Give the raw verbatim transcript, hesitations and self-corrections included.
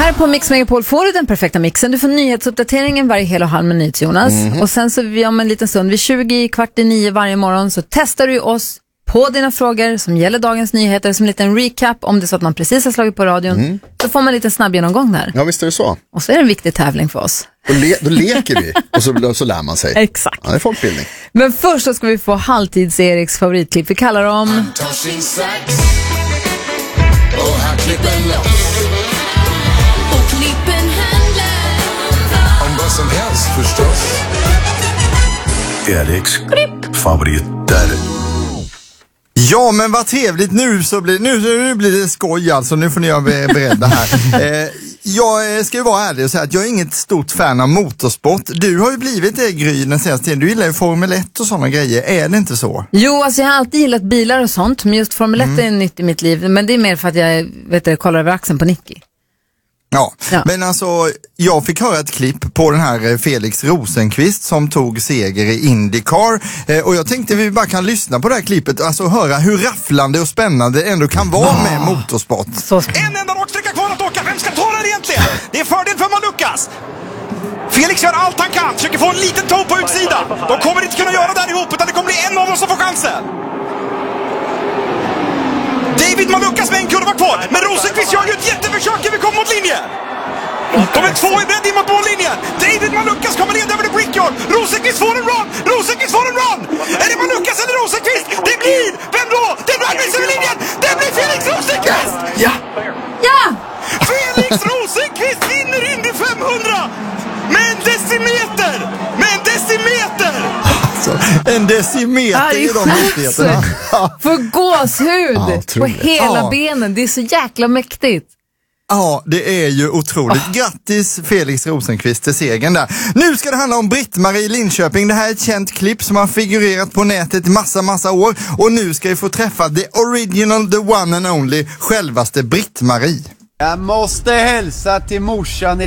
Här på Mix Megapol får du den perfekta mixen. Du får nyhetsuppdateringen varje hel och halv med NyhetsJonas. Mm-hmm. Och sen så vi om en liten stund, vid tjugo, kvart i nio varje morgon, så testar du oss på dina frågor som gäller dagens nyheter. Som en liten recap, om det är så att man precis har slagit på radion. Mm. Så får man en liten snabb genomgång där. Ja, visst är det så. Och så är det en viktig tävling för oss. Då, le- då leker vi och så, så lär man sig. Exakt. Ja, det är folkbildning. Men först så ska vi få Halvtids-Eriks favoritklipp. Vi kallar dem... Och han klipper loss. Och klippen handlar om vad som helst förstås. Eriks favoriter. Ja, men vad trevligt. Nu så blir, nu, nu blir det skoj alltså. Nu får ni vara beredda här. eh, jag ska ju vara ärlig och säga att jag är inget stort fan av motorsport. Du har ju blivit det, Gry, den senaste tiden. Du gillar ju Formel ett och sådana grejer. Är det inte så? Jo, alltså jag har alltid gillat bilar och sånt. Men just Formel ett mm. är nytt i mitt liv. Men det är mer för att jag vet du, kollar över axeln på Nicky. Ja. ja, men alltså jag fick höra ett klipp på den här Felix Rosenqvist som tog seger i IndyCar eh, och jag tänkte vi bara kan lyssna på det här klippet, alltså höra hur rafflande och spännande det ändå kan vara med motorsport. Så en enda raksträcka kvar att åka, vem ska ta den egentligen? Det är fördel för Malukas. Felix gör allt han kan, försöker få en liten toe på utsidan. De kommer inte kunna göra det här ihop, utan det kommer bli en av dem som får chansen. David Malukas med en kurva kvar, men Rosenqvist gör ju ett jätteförsök när vi kommer mot linjen. De är två i bredd in mot mållinjen. David Malukas kommer leda över till Brickyard. Rosenqvist får en run! Rosenqvist får en run! Är det Malukas eller Rosenqvist? Det blir, vem då? Det blir Magnus över linjen! Det blir Felix Rosenqvist! Ja! Ja! Felix Rosenqvist vinner Indy femhundra! Med en decimeter! Med en decimeter! Alltså, en decimeter i de hastigheterna. För gåshud ja, på hela ja. benen. Det är så jäkla mäktigt. Ja, det är ju otroligt. Oh. Grattis Felix Rosenqvist till segern där. Nu ska det handla om Britt-Marie Linköping. Det här är ett känt klipp som har figurerat på nätet i massa, massa år. Och nu ska vi få träffa the original, the one and only, självaste Britt-Marie. Jag måste hälsa till morsan